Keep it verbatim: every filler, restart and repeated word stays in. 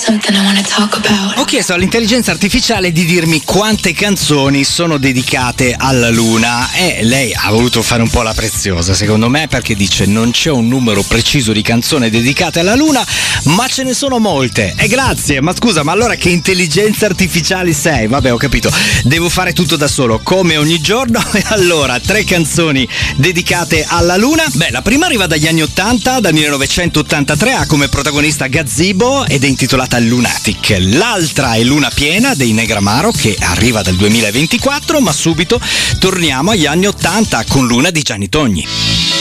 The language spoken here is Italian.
something I wanna talk about. Ho chiesto all'intelligenza artificiale di dirmi quante canzoni sono dedicate alla Luna e lei ha voluto fare un po' la preziosa, secondo me, perché dice non c'è un numero preciso di canzoni dedicate alla Luna, ma ce ne sono molte. E grazie, ma scusa, ma allora che intelligenza artificiale sei? Vabbè, ho capito, devo fare tutto da solo, come ogni giorno. E allora, tre canzoni dedicate alla Luna. Beh, la prima arriva dagli anni ottanta, dal millenovecentottantatré, ha come protagonista Gazebo ed è intitolata Lunatic. L'altra è Luna piena dei Negramaro, che arriva dal duemilaventiquattro, ma subito torniamo agli anni ottanta con Luna di Gianni Togni.